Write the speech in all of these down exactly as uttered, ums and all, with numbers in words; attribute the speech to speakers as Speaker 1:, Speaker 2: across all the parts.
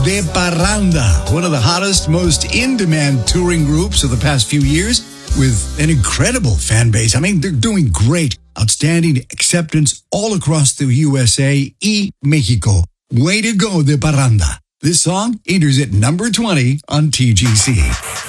Speaker 1: de Parranda, one of the hottest, most in-demand touring groups of the past few years, with an incredible fan base. I mean, they're doing great. Outstanding acceptance all across the U S A y Mexico. Way to go, de Parranda. This song enters at number twenty on T G C.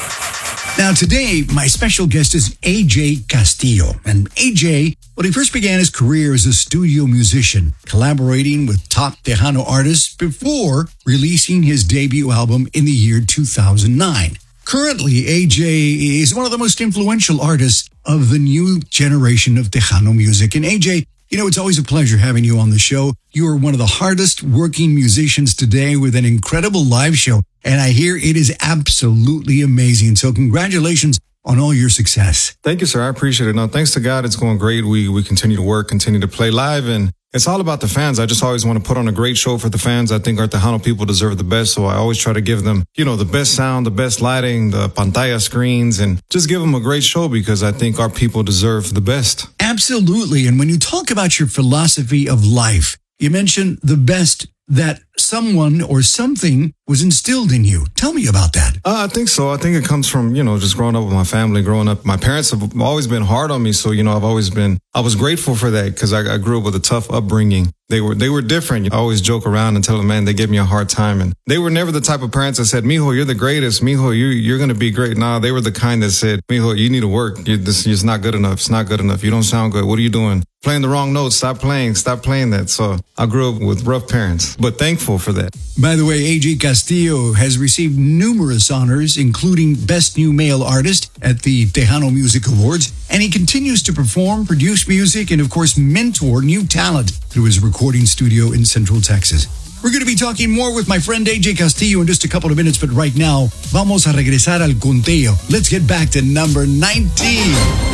Speaker 1: Now today, my special guest is A J Castillo. And A J, well, he first began his career as a studio musician, collaborating with top Tejano artists before releasing his debut album in the year two thousand nine. Currently, A J is one of the most influential artists of the new generation of Tejano music. And A J, you know, it's always a pleasure having you on the show. You are one of the hardest working musicians today with an incredible live show. And I hear it is absolutely amazing. So congratulations on all your success.
Speaker 2: Thank you, sir. I appreciate it. No, thanks to God, it's going great. We we continue to work, continue to play live, and it's all about the fans. I just always want to put on a great show for the fans. I think our Tejano people deserve the best, so I always try to give them, you know, the best sound, the best lighting, the pantalla screens, and just give them a great show because I think our people deserve the best.
Speaker 1: Absolutely. And when you talk about your philosophy of life, you mentioned the best that someone or something was instilled in you. Tell me about that.
Speaker 2: Uh, I think so. I think it comes from, you know, just growing up with my family, growing up. My parents have always been hard on me. So, you know, I've always been, I was grateful for that because I, I grew up with a tough upbringing. They were, they were different. I always joke around and tell them, man, they gave me a hard time. And they were never the type of parents that said, Mijo, you're the greatest. Mijo, you, you're going to be great. Nah, they were the kind that said, Mijo, you need to work. You, this is not good enough. It's not good enough. You don't sound good. What are you doing? Playing the wrong notes. Stop playing. Stop playing that. So I grew up with rough parents, but thankful for that.
Speaker 1: By the way, A J Castillo has received numerous honors, including Best New Male Artist at the Tejano Music Awards, and he continues to perform, produce music, and of course, mentor new talent through his recording studio in Central Texas. We're going to be talking more with my friend A J Castillo in just a couple of minutes, but right now, vamos a regresar al conteo. Let's get back to number nineteen.